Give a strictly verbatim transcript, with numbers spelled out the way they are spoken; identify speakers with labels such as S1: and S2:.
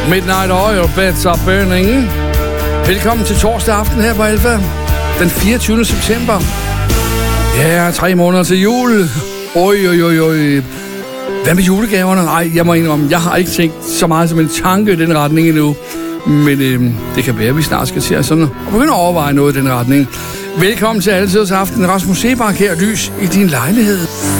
S1: Midnight Oil, Beds Are Burning. Velkommen til torsdag aften her på Alfa. Den fireogtyvende september. Ja, tre måneder til jul. Oj, oj, oj, oj. Hvad med julegaverne? Nej, jeg må indrømme, jeg har ikke tænkt så meget som en tanke i den retning endnu. Men øh, det kan være, at vi snart skal til at sådan og begynde at overveje noget i den retning. Velkommen til Altidets Aften. Rasmus Sebak her, lys i din lejlighed.